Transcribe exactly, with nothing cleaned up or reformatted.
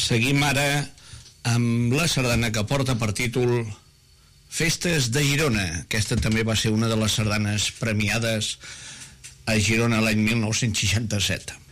Seguim ara amb la sardana que porta per títol Festes de Girona. Aquesta també va ser una de les sardanes premiades a Girona l'any mil nou-cents seixanta-set.